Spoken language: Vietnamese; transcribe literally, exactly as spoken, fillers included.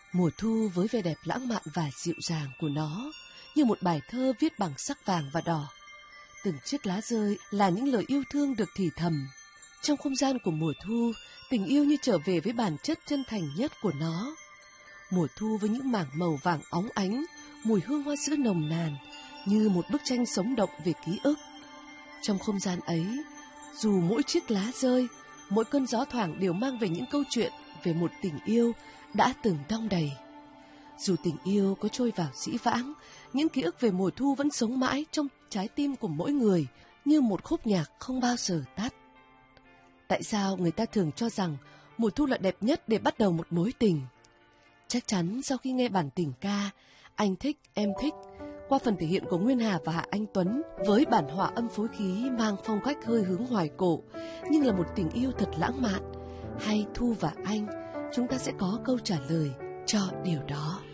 Mùa thu với vẻ đẹp lãng mạn và dịu dàng của nó như một bài thơ viết bằng sắc vàng và đỏ. Từng chiếc lá rơi là những lời yêu thương được thì thầm. Trong không gian của mùa thu, tình yêu như trở về với bản chất chân thành nhất của nó. Mùa thu với những mảng màu vàng óng ánh, mùi hương hoa sữa nồng nàn, như một bức tranh sống động về ký ức. Trong không gian ấy, dù mỗi chiếc lá rơi, mỗi cơn gió thoảng đều mang về những câu chuyện về một tình yêu đã từng đong đầy. Dù tình yêu có trôi vào dĩ vãng, những ký ức về mùa thu vẫn sống mãi trong trái tim của mỗi người như một khúc nhạc không bao giờ tắt. Tại sao người ta thường cho rằng mùa thu là đẹp nhất để bắt đầu một mối tình? Chắc chắn sau khi nghe bản tình ca Anh Thích Em Thích qua phần thể hiện của Nguyên Hà và Hạ Anh Tuấn với bản hòa âm phối khí mang phong cách hơi hướng hoài cổ nhưng là một tình yêu thật lãng mạn, hay Thu và Anh, chúng ta sẽ có câu trả lời cho điều đó.